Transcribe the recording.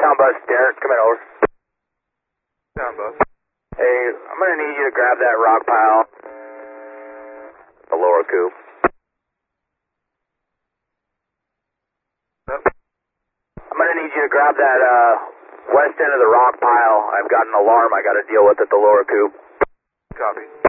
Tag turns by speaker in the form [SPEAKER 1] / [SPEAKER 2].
[SPEAKER 1] Town bus, Derek, come in, over.
[SPEAKER 2] Town bus.
[SPEAKER 1] Hey, I'm going to need you to grab that rock pile. The lower coop.
[SPEAKER 2] Yep.
[SPEAKER 1] I'm going to need you to grab that west end of the rock pile. I've got an alarm I got to deal with at the lower coop.
[SPEAKER 2] Copy.